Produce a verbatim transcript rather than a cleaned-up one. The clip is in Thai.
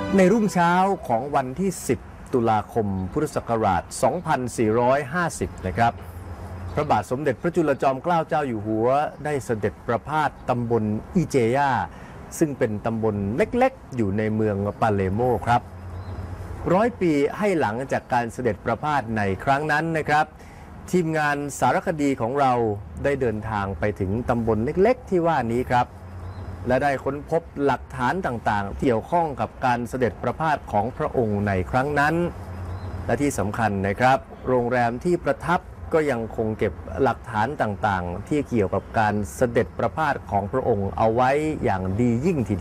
ในรุ่งเช้าของวันที่สิบตุลาคมพุทธศักราชสองพันสี่ร้อยห้าสิบนะครับพระบาทสมเด็จพระจุลจอมเกล้าเจ้าอยู่หัวได้เสด็จประพาสตำบลอิเจยาซึ่งเป็นตำบลเล็กๆอยู่ในเมืองปาเลโมครับร้อยปีให้หลังจากการเสด็จประพาสในครั้งนั้นนะครับทีมงานสารคดีของเราได้เดินทางไปถึงตำบลเล็กๆที่ว่านี้ครับและได้ค้นพบหลักฐานต่างๆเกี่ยวข้องกับการเสด็จประพาสของพระองค์ในครั้งนั้นและที่สำคัญนะครับโรงแรมที่ประทับก็ยังคงเก็บหลักฐานต่างๆที่เกี่ยวกับการเสด็จประพาสของพระองค์เอาไว้อย่างดียิ่งทีเดียว